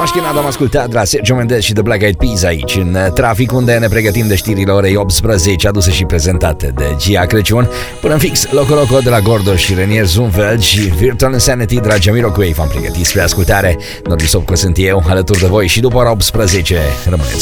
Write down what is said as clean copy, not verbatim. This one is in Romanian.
Mașchinat am ascultat de la Sergio Mendes și The Black Eyed Peas aici în trafic, unde ne pregătim de știrile orei 18, aduse și prezentate de Gia Crăciun. Până în fix, Loco Loco de la Gordo și Renier Zumfeld și Virtual Insanity de la Jamiroquai v-am pregătit spre ascultare. Norbi Sopco sunt eu, alături de voi și după ora 18 rămâneți